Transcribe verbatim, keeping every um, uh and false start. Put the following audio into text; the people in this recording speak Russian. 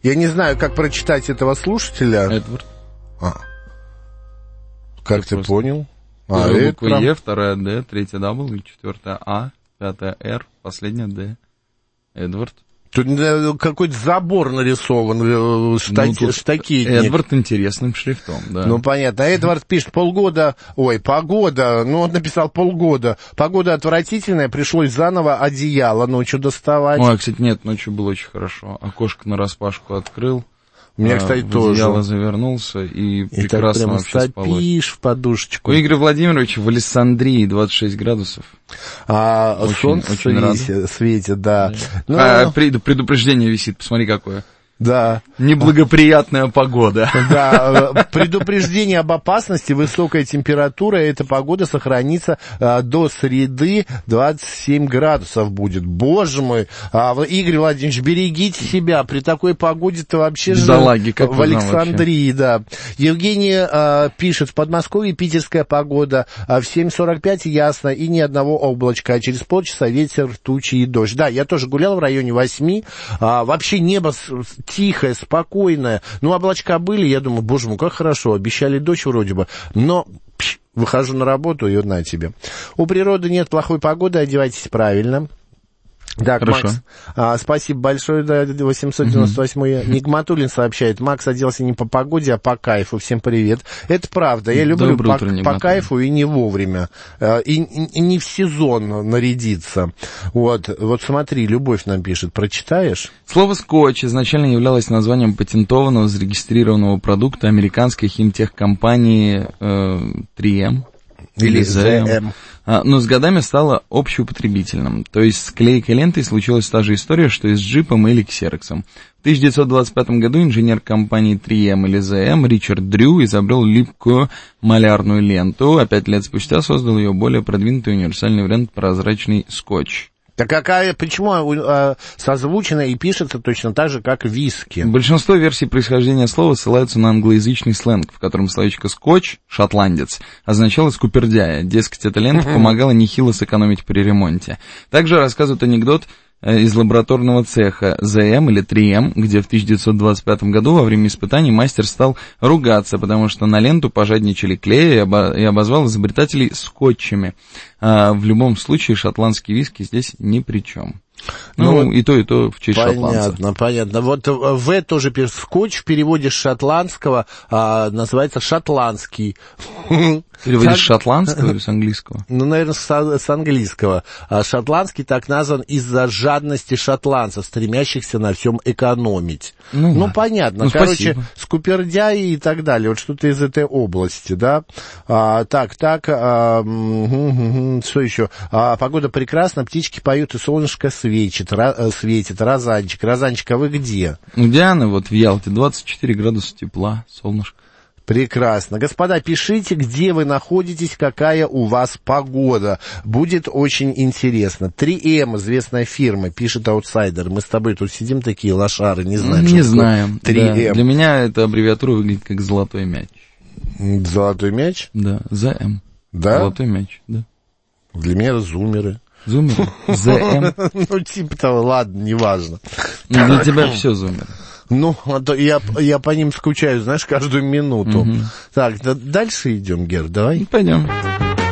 Я не знаю, как прочитать этого слушателя. Эдвард. А. Как Я ты просто... понял? А, Первая буква прям... Е, вторая Д, третья W, четвертая А, пятая Р, последняя Д. Эдвард. Тут какой-то забор нарисован, штат... ну, штакетник. Эдвард интересным шрифтом, да. Ну, понятно. Эдвард пишет полгода, ой, погода, ну, он написал полгода. Погода отвратительная, пришлось заново одеяло ночью доставать. Ой, кстати, нет, ночью было очень хорошо. Окошко нараспашку открыл. У меня, кстати, в тоже. одеяло завернулся и, и прекрасно вообще спалось. И так прямо сопишь в подушечку. У Игоря Владимировича в Александрии двадцать шесть градусов. А очень, солнце очень светит, светит, да. да. Ну, а, предупреждение висит, посмотри какое. Да. Неблагоприятная погода. Да, предупреждение об опасности, высокая температура, эта погода сохранится а, до среды, двадцать семь градусов будет. Боже мой, а, Игорь Владимирович, берегите себя, при такой погоде-то вообще же в Александрии, да. Евгений а, пишет, в Подмосковье питерская погода, а в семь сорок пять ясно и ни одного облачка, а через полчаса ветер, тучи и дождь. Да, я тоже гулял в районе восьми, а, вообще небо тихое, спокойное. Ну, облачка были, я думаю, боже мой, как хорошо, обещали дождь вроде бы, но пш, выхожу на работу, и вот на тебе. У природы нет плохой погоды, одевайтесь правильно. Так, хорошо. Макс, а, спасибо большое, да, восемьсот девяносто восьмой. Угу. Нигматуллин сообщает, Макс оделся не по погоде, а по кайфу. Всем привет. Это правда, я люблю по, утро, по кайфу и не вовремя, и, и, и не в сезон нарядиться. Вот, вот смотри, Любовь нам пишет, прочитаешь? Слово «скотч» изначально являлось названием патентованного, зарегистрированного продукта американской химтехкомпании э, три эм. Или зэ эм. Но с годами стало общеупотребительным. То есть с клейкой лентой случилась та же история, что и с джипом или ксероксом. В тысяча девятьсот двадцать пятом году инженер компании три эм или зэ эм Ричард Дрю изобрел липкую малярную ленту, а пять лет спустя создал ее более продвинутый универсальный вариант прозрачный скотч. Так какая, почему э, созвучено и пишется точно так же, как виски? Большинство версий происхождения слова ссылаются на англоязычный сленг, в котором словечко «скотч», шотландец, означало скупердяя. Дескать, эта лента помогала нехило сэкономить при ремонте. Также рассказывают анекдот из лабораторного цеха зэ эм или три эм, где в тысяча девятьсот двадцать пятом году во время испытаний мастер стал ругаться, потому что на ленту пожадничали клея и обозвал изобретателей скотчами. А в любом случае шотландские виски здесь ни при чем. Ну, ну, и то, и то в честь понятно, шотландца. Понятно, понятно. Вот В тоже пишет, скотч в переводе с шотландского а, называется шотландский. Переводишь с шотландского или с английского? Ну, наверное, с, с английского. А шотландский так назван из-за жадности шотландцев, стремящихся на всем экономить. Ну, ну понятно. Ну, короче, спасибо. скупердяи и так далее. Вот что-то из этой области, да. А, так, так, а, что еще? А, погода прекрасна, птички поют и солнышко светит, ра, светит. Розанчик, Розанчик, а вы где? Ну, Диана, вот в Ялте двадцать четыре градуса тепла, солнышко. Прекрасно. Господа, пишите, где вы находитесь, какая у вас погода. Будет очень интересно. три эм, известная фирма, пишет аутсайдер. Мы с тобой тут сидим такие лошары, не знаем, Не знаем. три эм. Да. Для меня эта аббревиатура выглядит как золотой мяч. Золотой мяч? Да, зэ эм. Да? Золотой мяч, да. Для меня зумеры. Зумеры? зэ эм? Ну, типа того, ладно, неважно. Ну, для тебя все зумеры. Ну, а то я, я по ним скучаю, знаешь, каждую минуту. Угу. Так, да, дальше идем, Гер, давай. Пойдем.